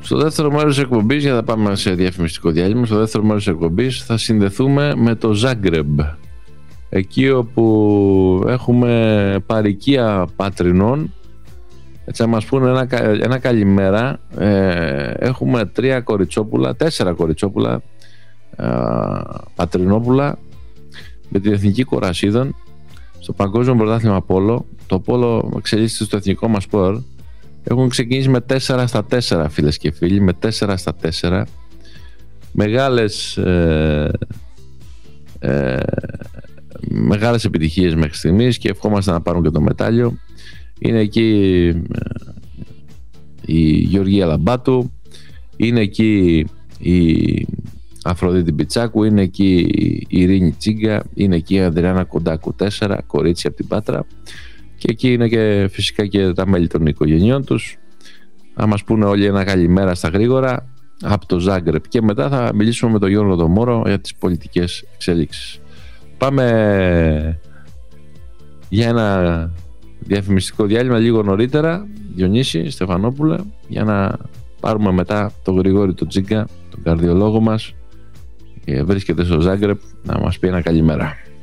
Στο δεύτερο μέρος της εκπομπής, για να πάμε σε διαφημιστικό διάλειμμα, στο δεύτερο μέρος της εκπομπής θα συνδεθούμε με το Ζάγκρεμπ, εκεί όπου έχουμε παροικία πατρινών. Έτσι να μας πούνε ένα καλημέρα. Έχουμε 4 κοριτσόπουλα πατρινόπουλα με την εθνική κορασίδων στο Παγκόσμιο Πρωτάθλημα Πόλο. Το πόλο εξελίσσεται στο εθνικό μας σπορ. Έχουν ξεκινήσει με 4-4, φίλες και φίλοι, με 4-4. Μεγάλες επιτυχίες μέχρι στιγμής και ευχόμαστε να πάρουν και το μετάλλιο. Είναι εκεί η Γεωργία Λαμπάτου, είναι εκεί η Αφροδίτη Πιτσάκου, είναι εκεί η Ειρήνη Τσίγκα, είναι εκεί η Ανδριάννα Κοντάκου, 4 κορίτσια από την Πάτρα, και εκεί είναι και φυσικά και τα μέλη των οικογενειών τους. Θα μας πούνε όλοι ένα καλημέρα στα γρήγορα από το Ζάγκρεπ και μετά θα μιλήσουμε με τον Γιώργο τον Μόρο για τις πολιτικές εξελίξεις. Πάμε για ένα διαφημιστικό διάλειμμα λίγο νωρίτερα, Διονύση Στεφανόπουλα, για να πάρουμε μετά τον Γρηγόρη τον Τσίγκα, τον καρδιολόγο μας, και βρίσκεται στο Ζάγκρεπ, να μας πει ένα καλημέρα.